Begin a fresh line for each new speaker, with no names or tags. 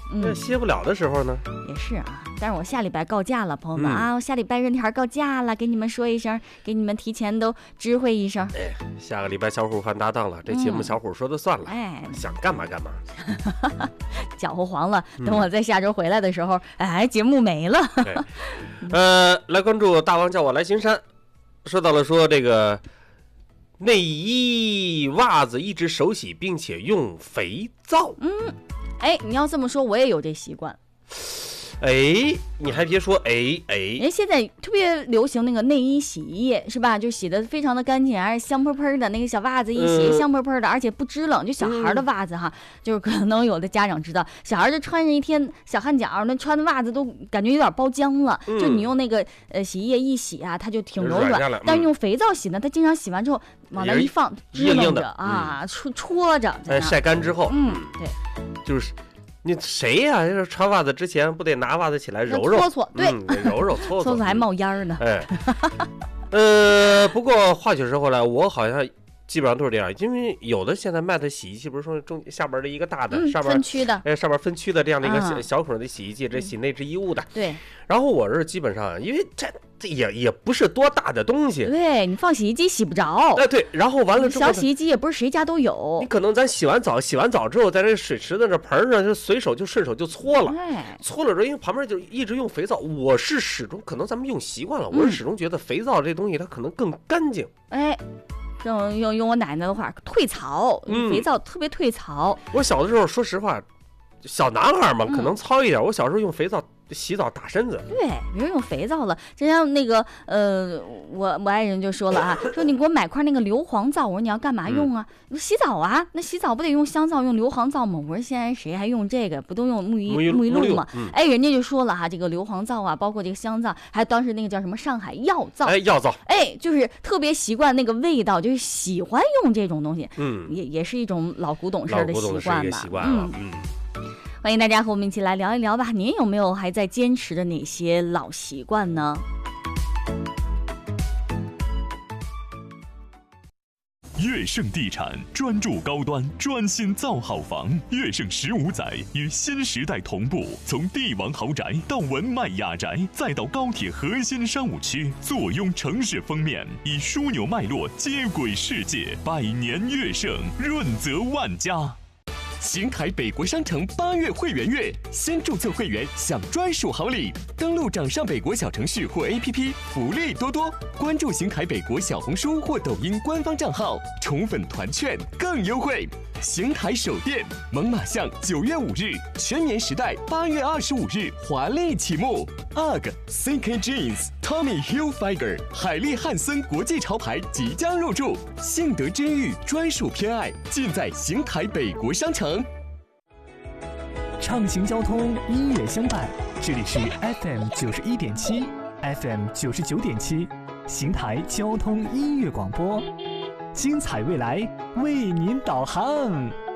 那歇不了的时候呢？
也是啊，但是我下礼拜告假了，朋友们啊，我下礼拜任天告假了，给你们说一声，给你们提前都知会一声。
下个礼拜小虎换搭档了，这节目小虎说的算了，想干嘛干嘛。
搅和黄了，等我在下周回来的时候，节目没了。
来关注大王叫我来行山，说到了说这个内衣袜子一直手洗，并且用肥皂。
你要这么说，我也有这习惯。
你还别说，
人现在特别流行那个内衣洗衣液，是吧？就洗得非常的干净，而且香喷喷的，那个小袜子一洗香喷喷的，而且不支棱。就小孩的袜子哈，就是可能有的家长知道，小孩就穿着一天小汗脚，那穿的袜子都感觉有点包浆了。就你用那个洗衣液一洗啊，它就挺柔软。但是用肥皂洗呢，它经常洗完之后往那一放，支棱着啊，戳着。
晒干之后，
对，
就是。你谁呀？就是穿袜子之前不得拿袜子起来揉揉
搓搓，对，
揉揉搓
搓还冒烟呢。
不过话说回来，我好像基本上都是这样，因为有的现在卖的洗衣机不是说下边的一个大的，上边
分区的，
上边分区的这样的一个小孔的洗衣机，这洗内置衣物的。
对。
然后我是基本上，因为这也不是多大的东西，
对你放洗衣机洗不着。
对，然后完了之后，
小洗衣机也不是谁家都有，
你可能咱洗完澡之后，在这水池的这盆上就顺手就搓了，搓了之后，因为旁边就一直用肥皂，我是始终可能咱们用习惯了，我是始终觉得肥皂这东西它可能更干净。
用我奶奶的话，退槽，肥皂特别退槽。
我小的时候，说实话，小男孩嘛，可能糙一点。我小时候用肥皂洗澡打身子，
对，别人用肥皂了。之前那个我爱人就说了啊，说你给我买块那个硫磺皂，我说你要干嘛用啊？洗澡啊，那洗澡不得用香皂用硫磺皂吗？我说现在谁还用这个？不都用沐浴露吗？人家就说了哈，这个硫磺皂啊，包括这个香皂，还有当时那个叫什么上海药皂，
药皂，
就是特别习惯那个味道，就是喜欢用这种东西，也是一种老古董式的习惯吧，欢迎大家和我们一起来聊一聊吧，您有没有还在坚持的哪些老习惯呢？
乐盛地产专注高端，专心造好房。乐盛15载与新时代同步，从帝王豪宅到文迈雅宅，再到高铁核心商务区，坐拥城市封面，以枢纽脉络接轨世界。百年乐盛，润泽万家。邢台北国商城8月会员月，先注册会员享专属好礼。登录掌上北国小程序或 APP， 福利多多。关注邢台北国小红书或抖音官方账号，宠粉团券更优惠。邢台首店猛犸象9月5日，全棉时代8月25日华丽启幕。UGG、CK Jeans、Tommy Hilfiger、海利汉森国际潮牌即将入驻，幸得真玉专属偏爱，尽在邢台北国商城。
畅行交通，音乐相伴，这里是 FM 91.7 FM 99.7，邢台交通音乐广播，精彩未来为您导航。